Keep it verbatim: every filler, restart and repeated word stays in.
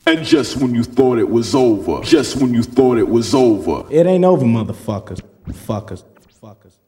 And just when you thought it was over, just when you thought it was over, it ain't over, motherfuckers. Fuckers. Fuckers.